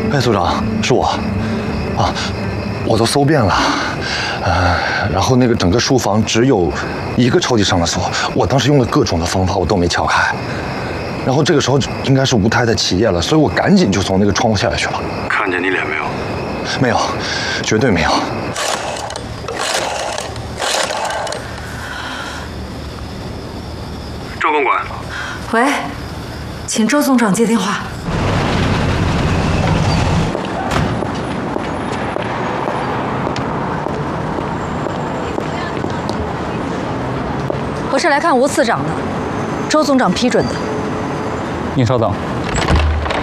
哎，组长，是我。啊，我都搜遍了，然后那个整个书房只有一个抽屉上了锁，我当时用了各种的方法，我都没撬开。然后这个时候应该是吴太太起夜了，所以我赶紧就从那个窗户下去了。 看见你脸没有？ 没有，绝对没有。 周公馆。 喂，请周总长接电话。我是来看吴次长的，周总长批准的。 您稍等。